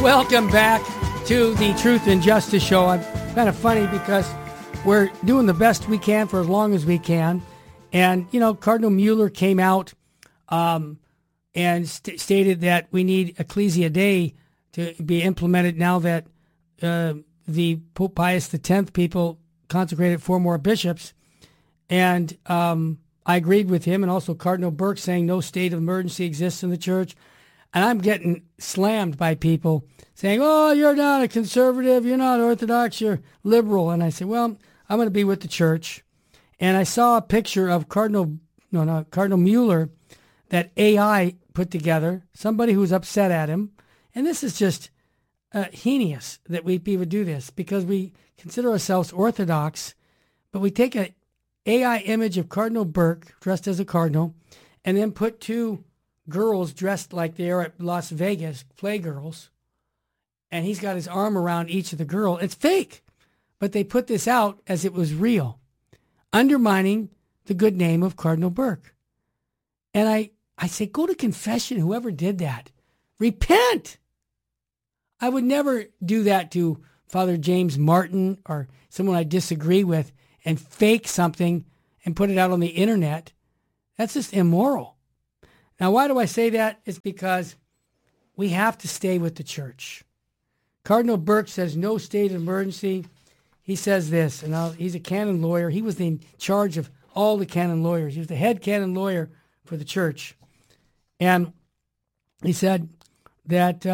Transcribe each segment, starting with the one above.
Welcome back to the Truth and Justice Show. I'm kind of funny because we're doing the best we can for as long as we can. And, Cardinal Mueller came out and stated that we need Ecclesia Dei to be implemented now that the Pope Pius X people consecrated 4 more bishops. And I agreed with him, and also Cardinal Burke saying no state of emergency exists in the church. And I'm getting slammed by people saying, oh, you're not a conservative, you're not Orthodox, you're liberal. And I said, well, I'm going to be with the church. And I saw a picture of Cardinal Mueller that AI put together, somebody who was upset at him. And this is just heinous that we would do this, because we consider ourselves Orthodox, but we take an AI image of Cardinal Burke dressed as a cardinal and then put 2 girls dressed like they are at Las Vegas, playgirls, and he's got his arm around each of the girl. It's fake, but they put this out as it was real, undermining the good name of Cardinal Burke. And I say, go to confession, whoever did that. Repent! I would never do that to Father James Martin or someone I disagree with and fake something and put it out on the internet. That's just immoral. Now, why do I say that? It's because we have to stay with the church. Cardinal Burke says no state of emergency. He says this, and he's a canon lawyer. He was in charge of all the canon lawyers. He was the head canon lawyer for the church. And he said that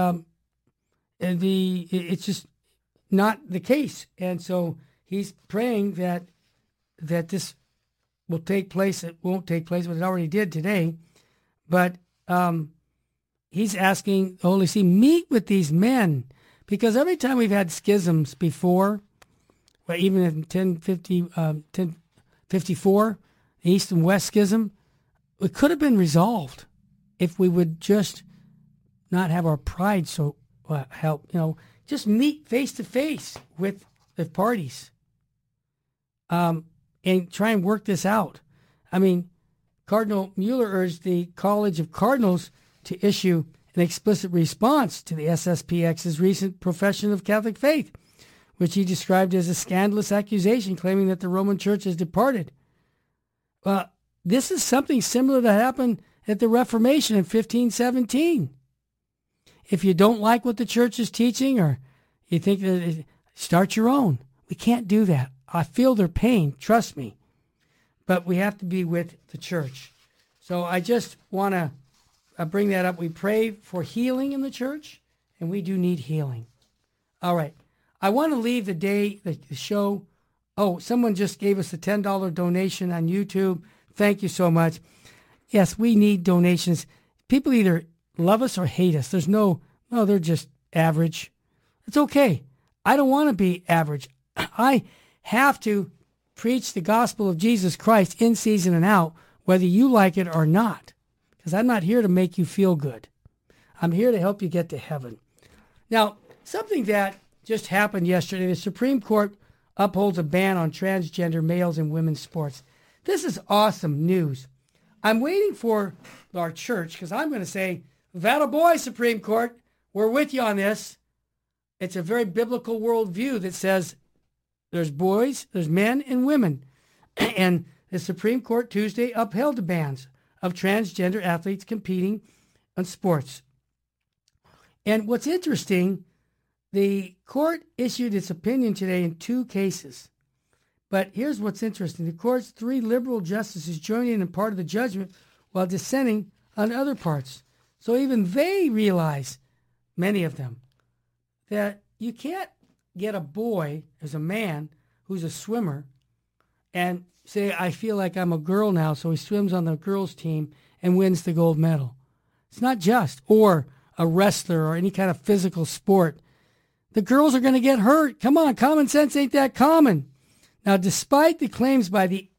it's just not the case. And so he's praying that this will take place. It won't take place, but it already did today. But he's asking the Holy See, meet with these men, because every time we've had schisms before, well, even in 1054, the East and West schism, it could have been resolved if we would just not have our pride so help, just meet face to face with the parties and try and work this out. I mean, Cardinal Mueller urged the College of Cardinals to issue an explicit response to the SSPX's recent profession of Catholic faith, which he described as a scandalous accusation claiming that the Roman Church has departed. This is something similar that happened at the Reformation in 1517. If you don't like what the church is teaching, or you think that start your own. We can't do that. I feel their pain, trust me. But we have to be with the church. So I just want to bring that up. We pray for healing in the church, and we do need healing. All right. I want to leave the show. Oh, someone just gave us a $10 donation on YouTube. Thank you so much. Yes, we need donations. People either love us or hate us. There's no, they're just average. It's okay. I don't want to be average. I have to preach the gospel of Jesus Christ in season and out, whether you like it or not, because I'm not here to make you feel good. I'm here to help you get to heaven. Now, something that just happened yesterday, the Supreme Court upholds a ban on transgender males in women's sports. This is awesome news. I'm waiting for our church, because I'm going to say, that a boy, Supreme Court, we're with you on this. It's a very biblical worldview that says there's boys, there's men, and women. And the Supreme Court Tuesday upheld the bans of transgender athletes competing in sports. And what's interesting, the court issued its opinion today in 2 cases. But here's what's interesting. The court's 3 liberal justices joined in part of the judgment while dissenting on other parts. So even they realize, many of them, that you can't get a boy as a man who's a swimmer and say, I feel like I'm a girl now, so he swims on the girls' team and wins the gold medal. It's not just. Or a wrestler or any kind of physical sport. The girls are going to get hurt. Come on, common sense ain't that common. Now, despite the claims by the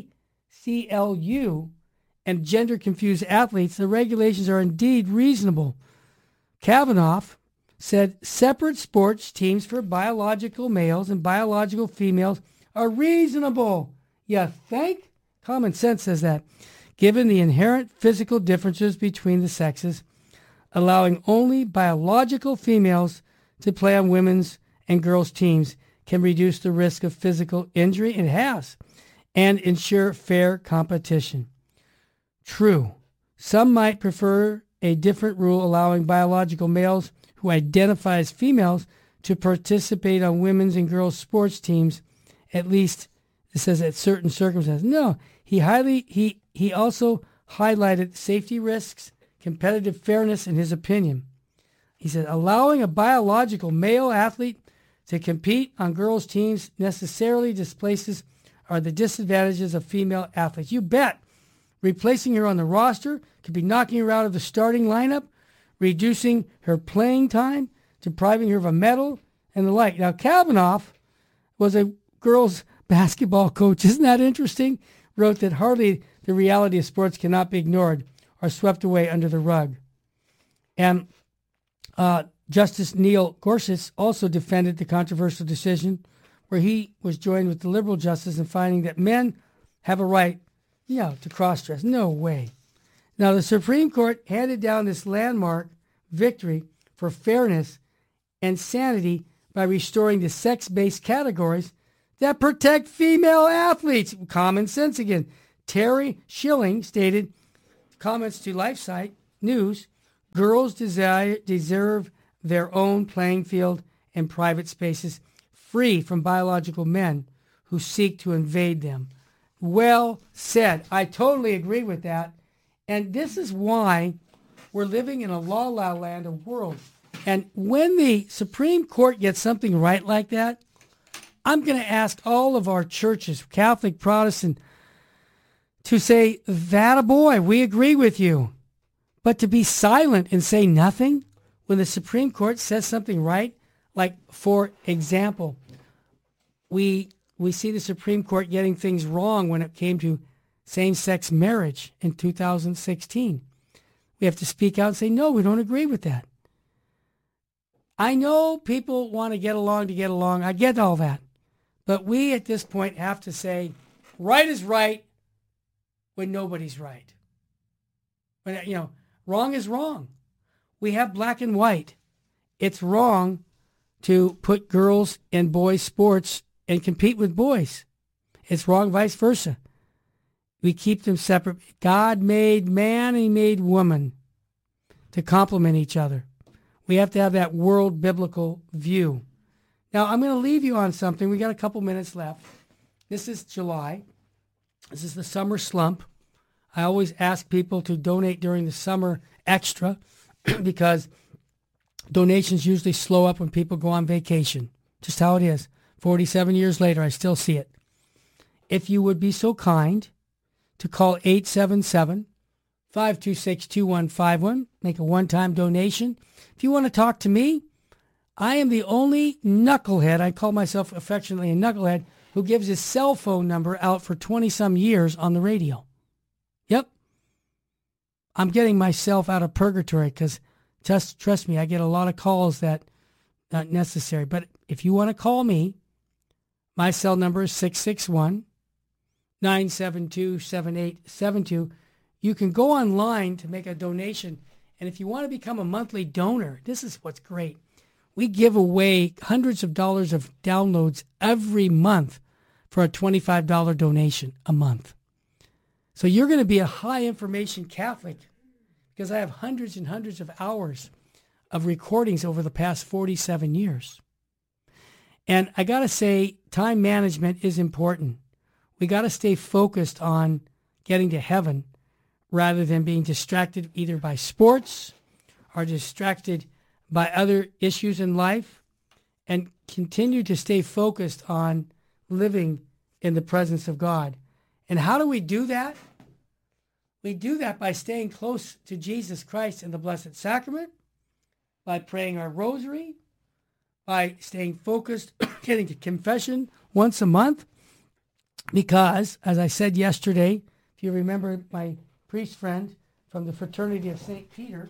ACLU and gender-confused athletes, the regulations are indeed reasonable. Kavanaugh said separate sports teams for biological males and biological females are reasonable. You think? Common sense says that. Given the inherent physical differences between the sexes, allowing only biological females to play on women's and girls' teams can reduce the risk of physical injury, it has, and ensure fair competition. True, some might prefer a different rule allowing biological males who identify as females to participate on women's and girls' sports teams, at least, it says, at certain circumstances. No, he also highlighted safety risks, competitive fairness in his opinion. He said, allowing a biological male athlete to compete on girls' teams necessarily displaces the disadvantages of female athletes. You bet. Replacing her on the roster could be knocking her out of the starting lineup, reducing her playing time, depriving her of a medal, and the like. Now, Kavanaugh was a girls' basketball coach. Isn't that interesting? Wrote that hardly the reality of sports cannot be ignored or swept away under the rug. And Justice Neil Gorsuch also defended the controversial decision where he was joined with the liberal justice in finding that men have a right, to cross-dress. No way. Now, the Supreme Court handed down this landmark victory for fairness and sanity by restoring the sex-based categories that protect female athletes. Common sense again. Terry Schilling stated, comments to LifeSite News, girls deserve their own playing field and private spaces free from biological men who seek to invade them. Well said. I totally agree with that. And this is why we're living in a la-la land of world. And when the Supreme Court gets something right like that, I'm going to ask all of our churches, Catholic, Protestant, to say, that a boy, we agree with you. But to be silent and say nothing when the Supreme Court says something right, like, for example, we see the Supreme Court getting things wrong when it came to same-sex marriage in 2016. We have to speak out and say, no, we don't agree with that. I know people want to get along. I get all that. But we at this point have to say, right is right when nobody's right. When, wrong is wrong. We have black and white. It's wrong to put girls in boys' sports and compete with boys. It's wrong vice versa. We keep them separate. God made man and he made woman to complement each other. We have to have that world biblical view. Now, I'm going to leave you on something. We got a couple minutes left. This is July. This is the summer slump. I always ask people to donate during the summer extra because donations usually slow up when people go on vacation. Just how it is. 47 years later, I still see it. If you would be so kind to call 877-526-2151, make a one-time donation. If you want to talk to me, I am the only knucklehead, I call myself affectionately a knucklehead, who gives his cell phone number out for 20-some years on the radio. Yep. I'm getting myself out of purgatory because, trust me, I get a lot of calls that not necessary. But if you want to call me, my cell number is 661-972-7872. You can go online to make a donation. And if you want to become a monthly donor, this is what's great. We give away hundreds of dollars of downloads every month for a $25 donation a month. So you're going to be a high information Catholic because I have hundreds and hundreds of hours of recordings over the past 47 years. And I got to say, time management is important. We got to stay focused on getting to heaven rather than being distracted either by sports or distracted by other issues in life, and continue to stay focused on living in the presence of God. And how do we do that? We do that by staying close to Jesus Christ in the Blessed Sacrament, by praying our rosary, by staying focused, getting to confession once a month, because, as I said yesterday, if you remember my priest friend from the Fraternity of St. Peter,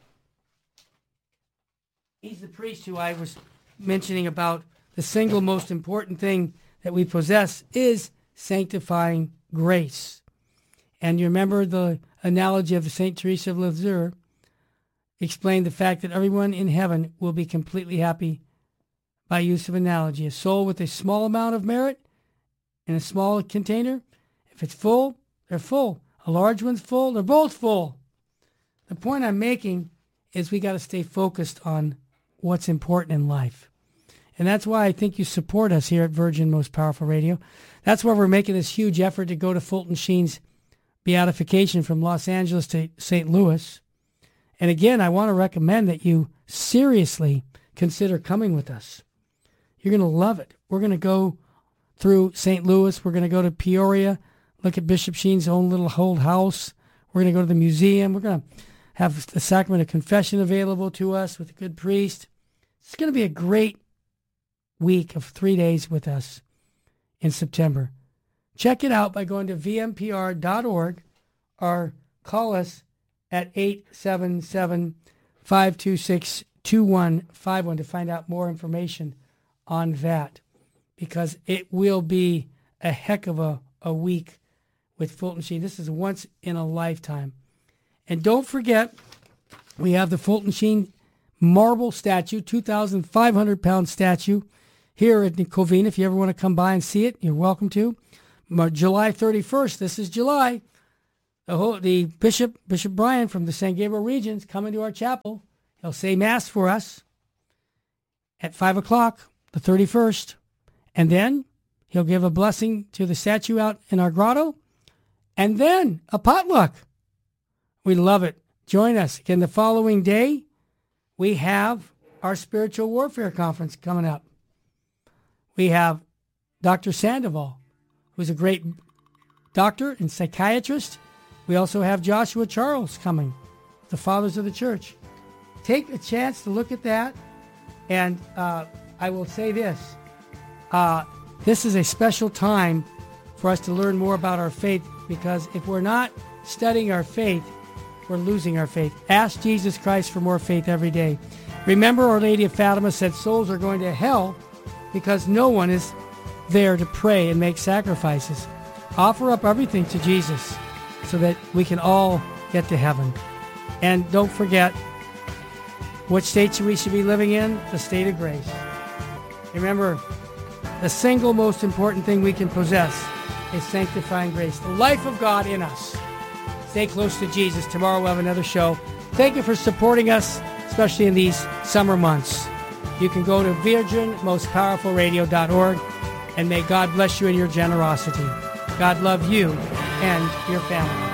he's the priest who I was mentioning about the single most important thing that we possess is sanctifying grace. And you remember the analogy of St. Teresa of Lisieux, explained the fact that everyone in heaven will be completely happy by use of analogy. A soul with a small amount of merit in a small container, if it's full, they're full. A large one's full, they're both full. The point I'm making is we got to stay focused on what's important in life. And that's why I think you support us here at Virgin Most Powerful Radio. That's why we're making this huge effort to go to Fulton Sheen's beatification from Los Angeles to St. Louis. And again, I want to recommend that you seriously consider coming with us. You're going to love it. We're going to go through St. Louis. We're going to go to Peoria, look at Bishop Sheen's own little old house. We're going to go to the museum. We're going to have the sacrament of confession available to us with a good priest. It's going to be a great week of 3 days with us in September. Check it out by going to vmpr.org or call us at 877-526-2151 to find out more information on that, because it will be a heck of a week with Fulton Sheen. This is once in a lifetime. And don't forget, we have the Fulton Sheen marble statue, 2,500-pound statue here at Covina. If you ever want to come by and see it, you're welcome to. July 31st, this is July, the Bishop Brian from the San Gabriel Region is coming to our chapel. He'll say Mass for us at 5 o'clock, the 31st. And then he'll give a blessing to the statue out in our grotto. And then a potluck. We love it. Join us. Again, the following day, we have our Spiritual Warfare Conference coming up. We have Dr. Sandoval, who's a great doctor and psychiatrist. We also have Joshua Charles coming, the Fathers of the Church. Take a chance to look at that. And I will say this. This is a special time for us to learn more about our faith, because if we're not studying our faith, we're losing our faith. Ask Jesus Christ for more faith every day. Remember, Our Lady of Fatima said souls are going to hell because no one is there to pray and make sacrifices. Offer up everything to Jesus so that we can all get to heaven. And don't forget, what state we should be living in? The state of grace. Remember, the single most important thing we can possess is sanctifying grace, the life of God in us. Stay close to Jesus. Tomorrow we'll have another show. Thank you for supporting us, especially in these summer months. You can go to virginmostpowerfulradio.org, and may God bless you in your generosity. God love you and your family.